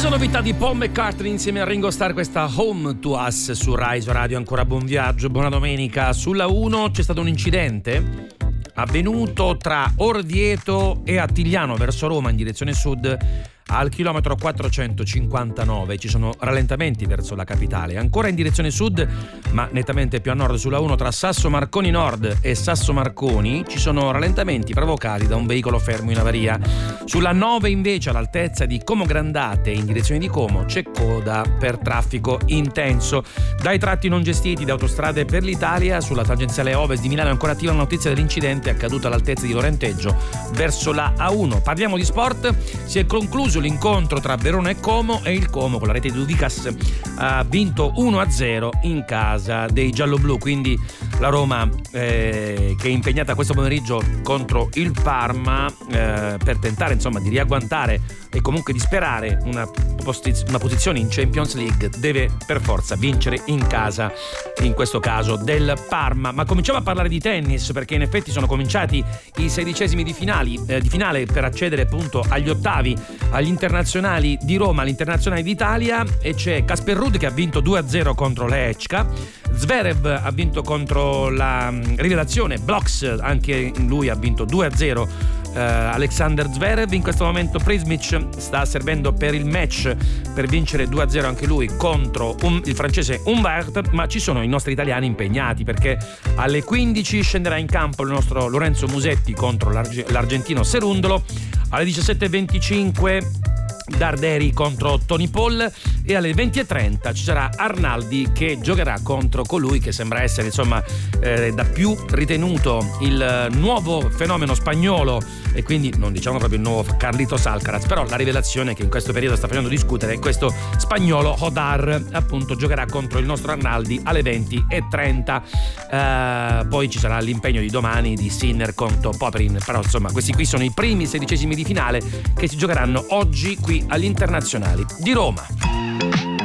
Grandiosa novità di Paul McCartney insieme a Ringo Starr, questa Home to Us su Rai Radio. Ancora buon viaggio, buona domenica. Sulla 1 c'è stato un incidente avvenuto tra Orvieto e Attigliano verso Roma in direzione sud. Al chilometro 459 ci sono rallentamenti verso la capitale. Ancora in direzione sud, ma nettamente più a nord, sulla 1 tra Sasso Marconi Nord e Sasso Marconi ci sono rallentamenti provocati da un veicolo fermo in avaria. Sulla 9 invece, all'altezza di Como Grandate in direzione di Como, c'è coda per traffico intenso. Dai tratti non gestiti da Autostrade per l'Italia, sulla tangenziale ovest di Milano è ancora attiva la notizia dell'incidente accaduto all'altezza di Lorenteggio verso la A1. Parliamo di sport. Si è concluso l'incontro tra Verona e Como, e il Como con la rete di Dudicas ha vinto 1-0 in casa dei gialloblu. Quindi la Roma che è impegnata questo pomeriggio contro il Parma per tentare insomma di riagguantare e comunque di sperare una posizione in Champions League, deve per forza vincere in casa, in questo caso del Parma. Ma cominciamo a parlare di tennis, perché in effetti sono cominciati i 16esimi di finale per accedere appunto agli ottavi, agli internazionali di Roma, agli internazionali d'Italia, e c'è Casper Ruud che ha vinto 2-0 contro Lehečka, Zverev ha vinto contro la rivelazione Bloks, anche lui ha vinto 2-0 Alexander Zverev. In questo momento Prismic sta servendo per il match per vincere 2-0 anche lui contro il francese Humbert, ma ci sono i nostri italiani impegnati, perché alle 15 scenderà in campo il nostro Lorenzo Musetti contro l'argentino Cerundolo, alle 17:25 Darderi contro Tony Paul, e alle 20:30 ci sarà Arnaldi che giocherà contro colui che sembra essere insomma da più ritenuto il nuovo fenomeno spagnolo, e quindi non diciamo proprio il nuovo Carlitos Alcaraz, però la rivelazione che in questo periodo sta facendo discutere è questo spagnolo Hodar. Appunto giocherà contro il nostro Arnaldi alle 20:30. Poi ci sarà l'impegno di domani di Sinner contro Popperin, però insomma questi qui sono i primi 16esimi di finale che si giocheranno oggi qui agli internazionali di Roma.